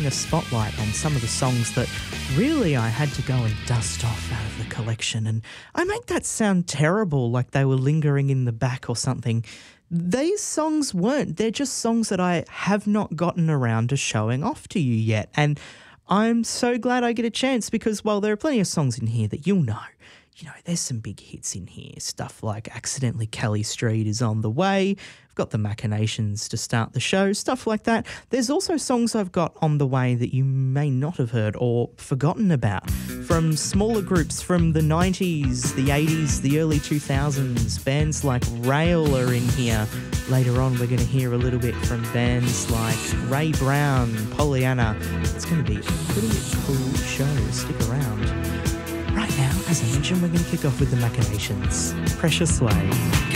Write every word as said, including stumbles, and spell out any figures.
a spotlight on some of the songs that really I had to go and dust off out of the collection. And I make that sound terrible, like they were lingering in the back or something. These songs weren't. They're just songs that I have not gotten around to showing off to you yet. And I'm so glad I get a chance because, well, there are plenty of songs in here that you'll know. You know, there's some big hits in here. Stuff like Accidentally Kelly Street is on the way. I've got The Machinations to start the show, stuff like that. There's also songs I've got on the way that you may not have heard or forgotten about. From smaller groups from the nineties, the eighties, the early two thousands. Bands like Rail are in here. Later on, we're going to hear a little bit from bands like Ray Brown, Pollyanna. It's going to be a pretty cool show. Stick around. Right now, as I mentioned, we're going to kick off with The Machinations. Precious Slave.